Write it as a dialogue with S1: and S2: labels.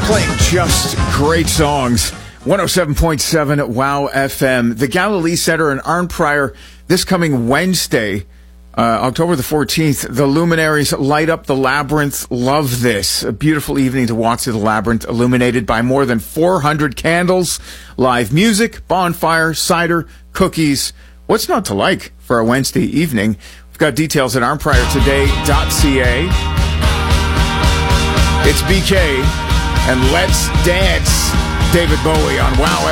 S1: Playing just great songs. 107.7 WOW FM. The Galilee Center in Arnprior this coming Wednesday, October the 14th. The luminaries light up the labyrinth. Love this. A beautiful evening to walk through the labyrinth, illuminated by more than 400 candles, live music, bonfire, cider, cookies. What's not to like for a Wednesday evening? We've got details at arnpriortoday.ca. It's BK and Let's Dance. David Bowie on WOW